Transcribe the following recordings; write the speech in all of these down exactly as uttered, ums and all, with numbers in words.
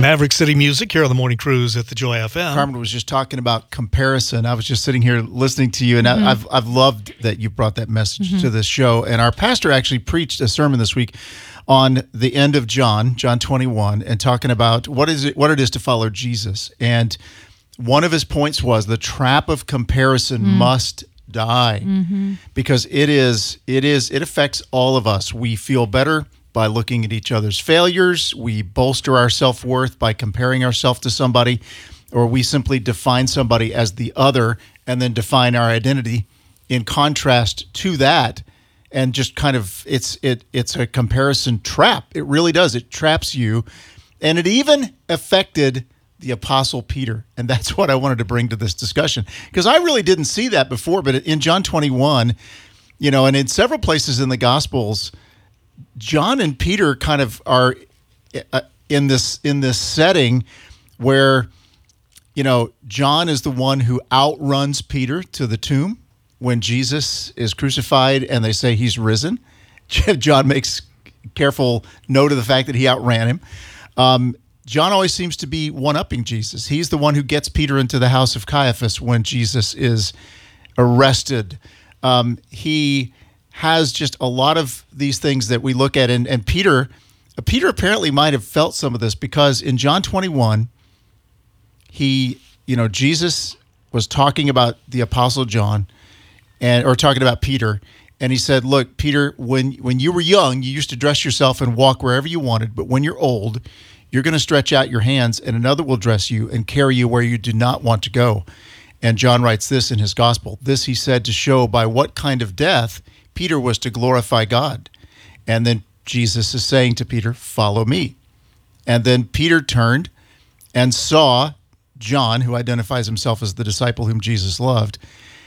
Maverick City Music here on the Morning Cruise at the Joy F M. Carmen was just talking about comparison. I was just sitting here listening to you, and mm-hmm. I, I've I've loved that you brought that message mm-hmm. to this show. And our pastor actually preached a sermon this week on the end of John, John twenty-one, and talking about what is it, what it is to follow Jesus. And one of his points was the trap of comparison mm. must die mm-hmm. because it is it is it affects all of us. We feel better by looking at each other's failures. We bolster our self-worth by comparing ourselves to somebody, or we simply define somebody as the other and then define our identity in contrast to that. And just kind of, it's it it's a comparison trap. It really does. It traps you. And it even affected the Apostle Peter. And that's what I wanted to bring to this discussion, because I really didn't see that before. But in John twenty-one, you know, and in several places in the Gospels, John and Peter kind of are in this in this setting where, you know, John is the one who outruns Peter to the tomb when Jesus is crucified and they say he's risen. John makes careful note of the fact that he outran him. Um, John always seems to be one-upping Jesus. He's the one who gets Peter into the house of Caiaphas when Jesus is arrested. Um, he has just a lot of these things that we look at. And, and Peter, Peter apparently might have felt some of this, because in John twenty-one, he, you know, Jesus was talking about the Apostle John, and or talking about Peter, and he said, look, Peter, when, when you were young, you used to dress yourself and walk wherever you wanted, but when you're old, you're going to stretch out your hands, and another will dress you and carry you where you do not want to go. And John writes this in his gospel. This he said to show by what kind of death Peter was to glorify God. And then Jesus is saying to Peter, follow me. And then Peter turned and saw John, who identifies himself as the disciple whom Jesus loved,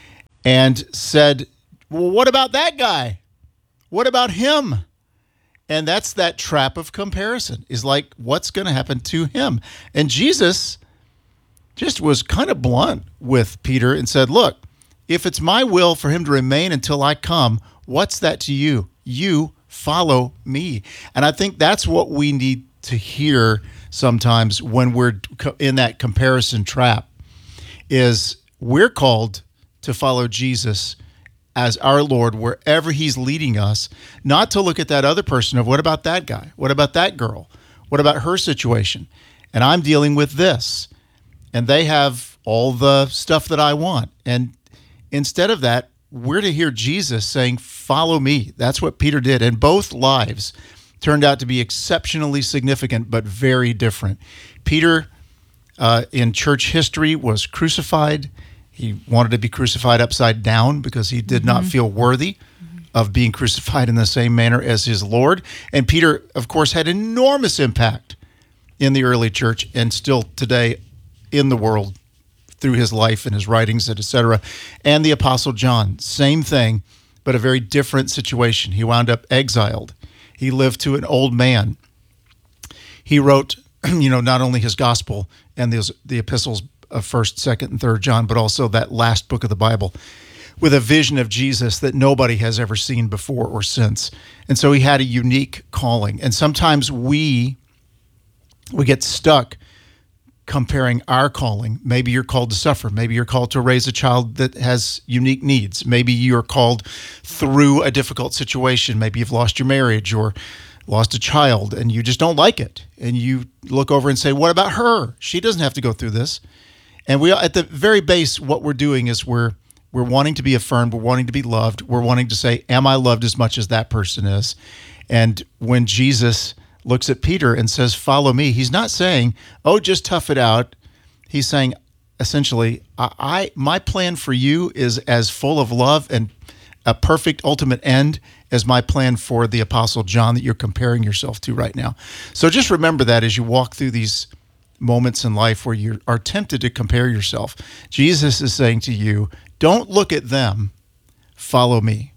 and said, well, what about that guy? What about him? And that's that trap of comparison, is like, what's going to happen to him? And Jesus just was kind of blunt with Peter and said, look, if it's my will for him to remain until I come, what's that to you? You follow me. And I think that's what we need to hear sometimes when we're in that comparison trap, is we're called to follow Jesus as our Lord wherever he's leading us, not to look at that other person of, what about that guy? What about that girl? What about her situation? And I'm dealing with this, and they have all the stuff that I want. And instead of that, we're to hear Jesus saying, follow me. That's what Peter did. And both lives turned out to be exceptionally significant, but very different. Peter, uh, in church history, was crucified. He wanted to be crucified upside down because he did mm-hmm. not feel worthy mm-hmm. of being crucified in the same manner as his Lord. And Peter, of course, had enormous impact in the early church and still today in the world, through his life and his writings, et cetera. And the Apostle John, same thing, but a very different situation. He wound up exiled. He lived to an old man. He wrote, you know, not only his gospel and the, the epistles of first, second, and third John, but also that last book of the Bible, with a vision of Jesus that nobody has ever seen before or since. And so he had a unique calling. And sometimes we we get stuck comparing our calling. Maybe you're called to suffer. Maybe you're called to raise a child that has unique needs. Maybe you're called through a difficult situation. Maybe you've lost your marriage or lost a child and you just don't like it. And you look over and say, what about her? She doesn't have to go through this. And we, at the very base, what we're doing is we're we're wanting to be affirmed. We're wanting to be loved. We're wanting to say, am I loved as much as that person is? And when Jesus looks at Peter and says, follow me, he's not saying, oh, just tough it out. He's saying, essentially, I, I my plan for you is as full of love and a perfect ultimate end as my plan for the Apostle John that you're comparing yourself to right now. So just remember that as you walk through these moments in life where you are tempted to compare yourself. Jesus is saying to you, don't look at them, follow me.